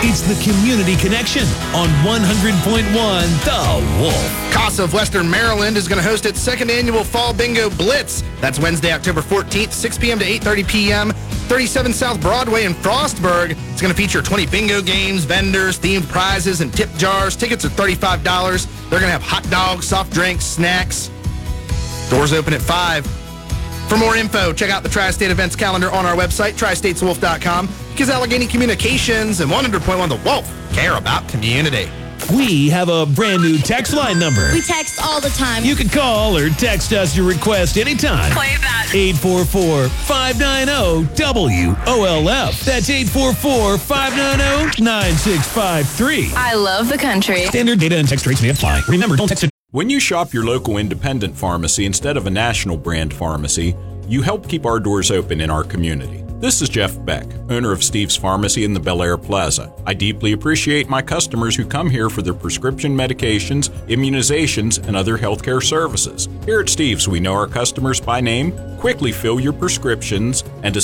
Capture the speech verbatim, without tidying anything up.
It's the Community Connection on one hundred point one The Wolf. CASA of Western Maryland is going to host its second annual Fall Bingo Blitz. That's Wednesday, October fourteenth, six p.m. to eight thirty p.m., thirty-seven South Broadway in Frostburg. It's going to feature twenty bingo games, vendors, themed prizes, and tip jars. Tickets are thirty-five dollars. They're going to have hot dogs, soft drinks, snacks. Doors open at five. For more info, check out the Tri-State Events calendar on our website, tri states wolf dot com, because Allegheny Communications and one hundred point one The Wolf care about community. We have a brand new text line number. We text all the time. You can call or text us your request anytime. Play that. eight four four, five nine zero, W O L F. That's eight four four, five nine zero, nine six five three. I love the country. Standard data and text rates may apply. Remember, don't text it. When you shop your local independent pharmacy instead of a national brand pharmacy, you help keep our doors open in our community. This is Jeff Beck, owner of Steve's Pharmacy in the Bel Air Plaza. I deeply appreciate my customers who come here for their prescription medications, immunizations, and other healthcare services. Here at Steve's, we know our customers by name, quickly fill your prescriptions, and